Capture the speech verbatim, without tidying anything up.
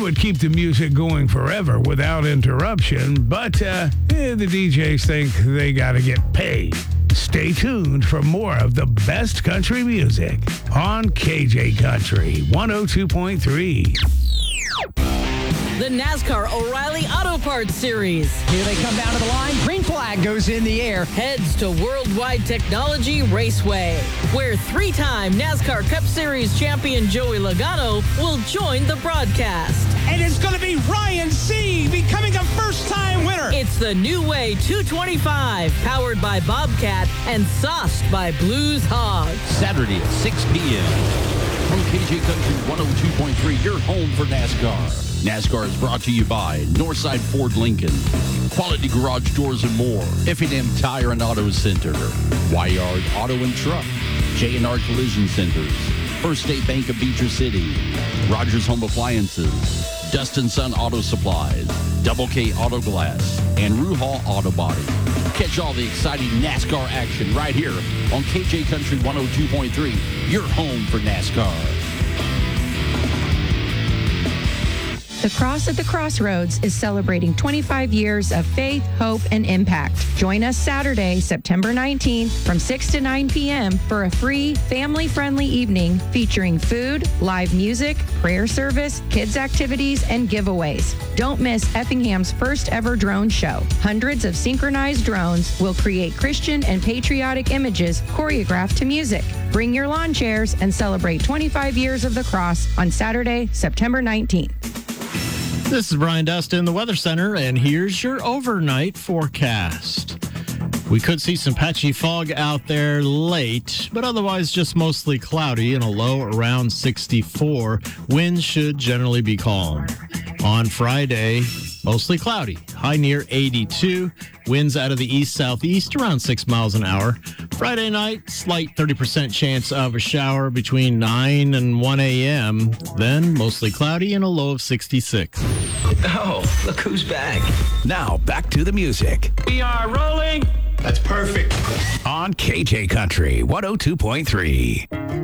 would keep the music going forever without interruption, but uh, eh, the D Js think they got to get paid. Stay tuned for more of the best country music on K J Country one oh two point three. The NASCAR O'Reilly Auto Parts Series. Here they come down to the line. Green flag goes in the air. Heads to Worldwide Technology Raceway, where three-time NASCAR Cup Series champion Joey Logano will join the broadcast. And it's going to be Ryan Sieg becoming a first-time winner. It's the New Way two twenty-five, powered by Bobcat and sauced by Blues Hog. Saturday at six p.m. From K J Country one oh two point three, your home for NASCAR. NASCAR is brought to you by Northside Ford Lincoln, Quality Garage Doors and More, Effingham Tire and Auto Center, Wyard Auto and Truck, J and R Collision Centers, First State Bank of Beecher City, Rogers Home Appliances, Dust and Sun Auto Supplies, Double K Auto Glass, and Ruhal Auto Body. Catch all the exciting NASCAR action right here on K J Country one oh two point three, your home for NASCAR. The Cross at the Crossroads is celebrating twenty-five years of faith, hope, and impact. Join us Saturday, September nineteenth from six to nine p.m. for a free, family-friendly evening featuring food, live music, prayer service, kids' activities, and giveaways. Don't miss Effingham's first ever drone show. Hundreds of synchronized drones will create Christian and patriotic images choreographed to music. Bring your lawn chairs and celebrate twenty-five years of the Cross on Saturday, September nineteenth. This is Brian Dust in the Weather Center, and here's your overnight forecast. We could see some patchy fog out there late, but otherwise just mostly cloudy and a low around sixty-four. Winds should generally be calm. On Friday, mostly cloudy, high near eighty-two. Winds out of the east-southeast around six miles an hour. Friday night, slight thirty percent chance of a shower between nine and one a.m. Then mostly cloudy and a low of sixty-six. Oh, look who's back. Now back to the music. We are rolling. That's perfect. On K J Country one oh two point three.